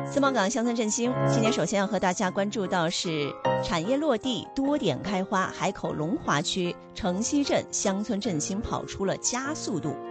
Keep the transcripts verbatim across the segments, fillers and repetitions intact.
自贸港乡村振兴，今天首先要和大家关注到是产业落地多点开花，海口龙华区城西镇乡村振兴跑出了加速度。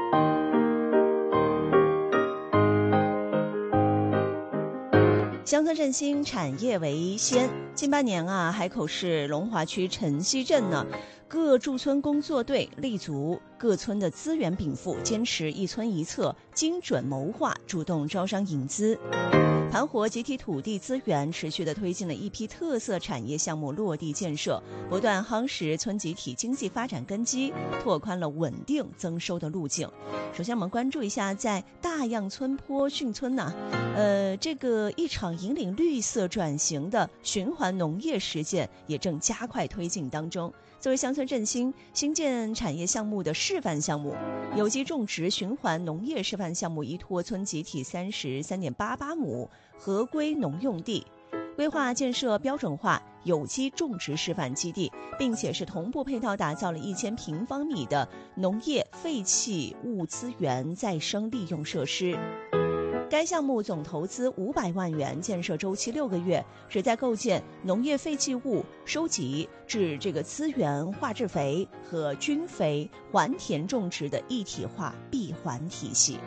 乡村振兴，产业为先。近半年啊，海口市龙华区城西镇呢，各驻村工作队立足各村的资源禀赋，坚持一村一策，精准谋划，主动招商引资，盘活集体土地资源，持续地推进了一批特色产业项目落地建设，不断夯实村集体经济发展根基，拓宽了稳定增收的路径。首先我们关注一下在大样村坡汛村呢、啊，呃，这个一场引领绿色转型的循环农业实践也正加快推进当中。作为乡村振兴新建产业项目的示范项目，有机种植循环农业示范项目依托村集体三十三点八八亩合规农用地，规划建设标准化有机种植示范基地，并且是同步配套打造了一千平方米的农业废弃物资源再生利用设施。该项目总投资五百万元，建设周期六个月，旨在构建农业废弃物收集至这个资源化制肥和菌肥还田种植的一体化闭环体系。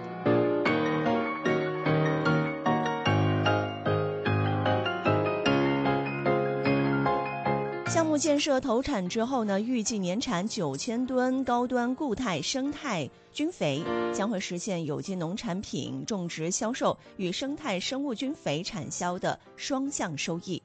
项目建设投产之后呢，预计年产九千吨高端固态生态菌肥，将会实现有机农产品种植销售与生态生物菌肥产销的双向收益，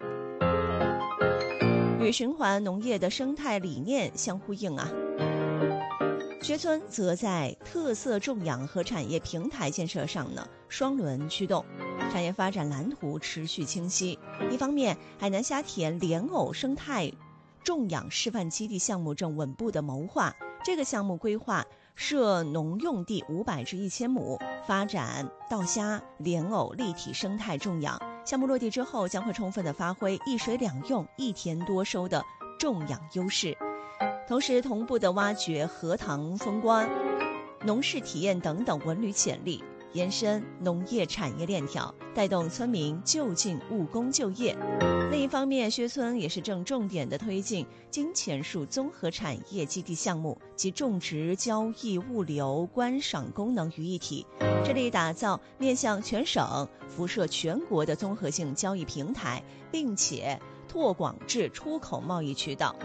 与循环农业的生态理念相呼应啊。薛村则在特色种养和产业平台建设上呢双轮驱动，产业发展蓝图持续清晰。一方面，海南虾田莲藕生态种养示范基地项目正稳步的谋划，这个项目规划设农用地五百至一千亩，发展稻虾、莲藕立体生态种养。项目落地之后，将会充分的发挥一水两用、一田多收的种养优势，同时同步的挖掘荷塘风光、农事体验等等文旅潜力，延伸农业产业链条，带动村民就近务工就业。另一方面，薛村也是正重点的推进金钱树综合产业基地项目及种植、交易、物流、观赏功能于一体，致力打造面向全省、辐射全国的综合性交易平台，并且拓广至出口贸易渠道。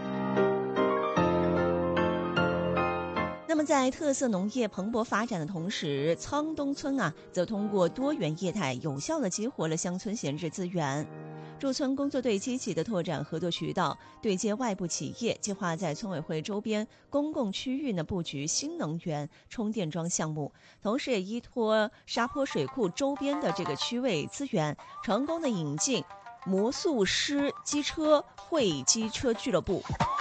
那么在特色农业蓬勃发展的同时，沧东村啊，则通过多元业态有效地激活了乡村闲置资源。驻村工作队积极地拓展合作渠道，对接外部企业，计划在村委会周边公共区域呢布局新能源充电桩项目，同时也依托沙坡水库周边的这个区位资源，成功的引进摩速师机车会机车俱乐部，